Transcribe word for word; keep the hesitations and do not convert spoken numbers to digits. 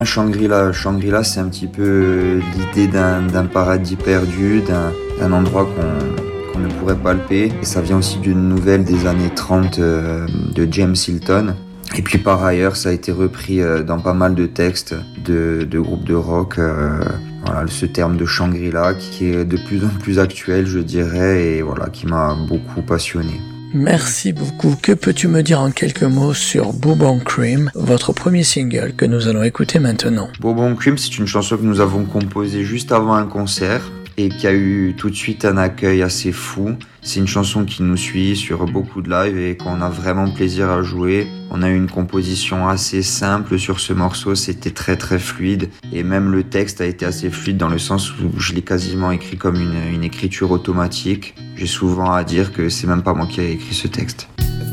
Shangri-La, Shangri-La, c'est un petit peu l'idée d'un, d'un paradis perdu, d'un, d'un endroit qu'on, qu'on ne pourrait palper. Et ça vient aussi d'une nouvelle des années trente euh, de James Hilton. Et puis par ailleurs, ça a été repris euh, dans pas mal de textes de, de groupes de rock. Euh, voilà, ce terme de Shangri-La qui est de plus en plus actuel, je dirais, et voilà, qui m'a beaucoup passionné. Merci beaucoup. Que peux-tu me dire en quelques mots sur Bourbon Cream, votre premier single que nous allons écouter maintenant? Bourbon Cream, c'est une chanson que nous avons composée juste avant un concert et qui a eu tout de suite un accueil assez fou. C'est une chanson qui nous suit sur beaucoup de lives et qu'on a vraiment plaisir à jouer. On a eu une composition assez simple sur ce morceau, c'était très très fluide et même le texte a été assez fluide dans le sens où je l'ai quasiment écrit comme une, une écriture automatique. J'ai souvent à dire que c'est même pas moi qui ai écrit ce texte.